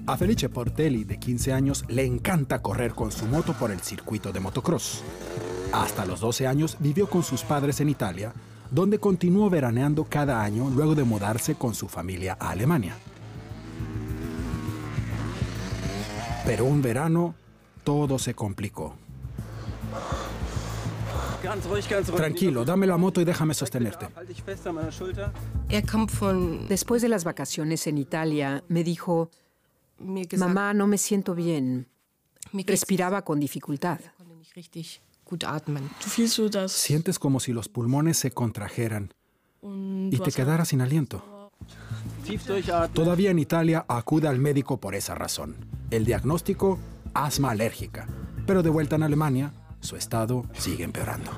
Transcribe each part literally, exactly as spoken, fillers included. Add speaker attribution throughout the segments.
Speaker 1: A Felice Portelli, de quince años, le encanta correr con su moto por el circuito de motocross. Hasta los doce años vivió con sus padres en Italia, donde continuó veraneando cada año luego de mudarse con su familia a Alemania. Pero un verano, todo se complicó. Tranquilo, dame la moto y déjame sostenerte.
Speaker 2: Después de las vacaciones en Italia, me dijo: mamá, no me siento bien. Respiraba con dificultad.
Speaker 1: Sientes como si los pulmones se contrajeran y te quedaras sin aliento. Todavía en Italia acude al médico por esa razón. El diagnóstico, asma alérgica. Pero de vuelta en Alemania, su estado sigue empeorando.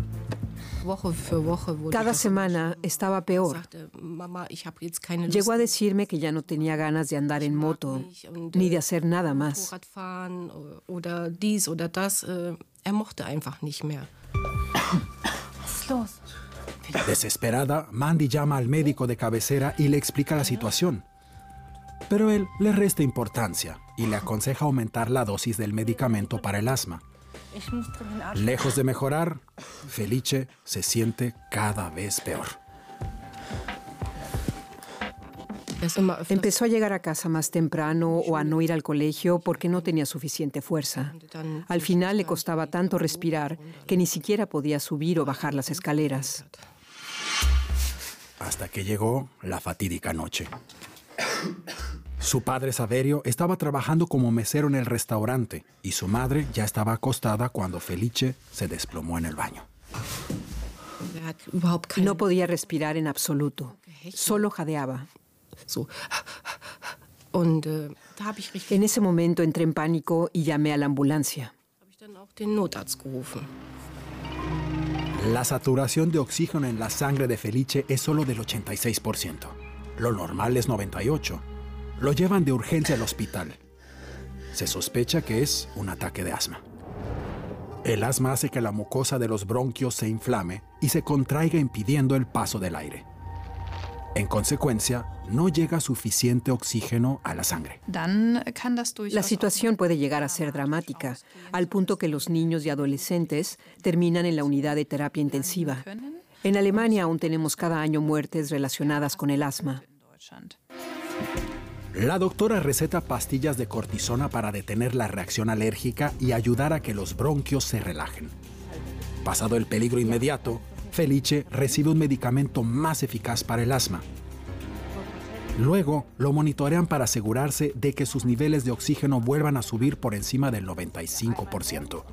Speaker 2: Cada semana estaba peor. Llegó a decirme que ya no tenía ganas de andar en moto, ni de hacer nada más.
Speaker 1: Desesperada, Mandy llama al médico de cabecera y le explica la situación. Pero él le resta importancia y le aconseja aumentar la dosis del medicamento para el asma. Lejos de mejorar, Felice se siente cada vez peor.
Speaker 2: Empezó a llegar a casa más temprano o a no ir al colegio porque no tenía suficiente fuerza. Al final le costaba tanto respirar que ni siquiera podía subir o bajar las escaleras.
Speaker 1: Hasta que llegó la fatídica noche. Su padre Saverio estaba trabajando como mesero en el restaurante y su madre ya estaba acostada cuando Felice se desplomó en el baño.
Speaker 2: No podía respirar en absoluto, solo jadeaba. En ese momento entré en pánico y llamé a la ambulancia.
Speaker 1: La saturación de oxígeno en la sangre de Felice es solo del ochenta y seis por ciento. Lo normal es noventa y ocho por ciento. Lo llevan de urgencia al hospital. Se sospecha que es un ataque de asma. El asma hace que la mucosa de los bronquios se inflame y se contraiga impidiendo el paso del aire. En consecuencia, no llega suficiente oxígeno a la sangre.
Speaker 2: La situación puede llegar a ser dramática, al punto que los niños y adolescentes terminan en la unidad de terapia intensiva. En Alemania aún tenemos cada año muertes relacionadas con el asma.
Speaker 1: La doctora receta pastillas de cortisona para detener la reacción alérgica y ayudar a que los bronquios se relajen. Pasado el peligro inmediato, Felice recibe un medicamento más eficaz para el asma. Luego, lo monitorean para asegurarse de que sus niveles de oxígeno vuelvan a subir por encima del noventa y cinco por ciento.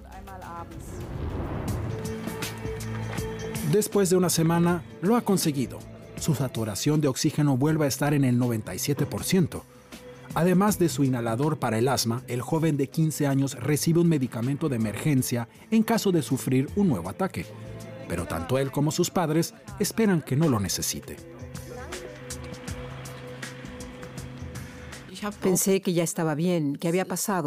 Speaker 1: Después de una semana, lo ha conseguido. Su saturación de oxígeno vuelve a estar en el noventa y siete por ciento. Además de su inhalador para el asma, el joven de quince años recibe un medicamento de emergencia en caso de sufrir un nuevo ataque. Pero tanto él como sus padres esperan que no lo necesite.
Speaker 2: Pensé que ya estaba bien, que había pasado.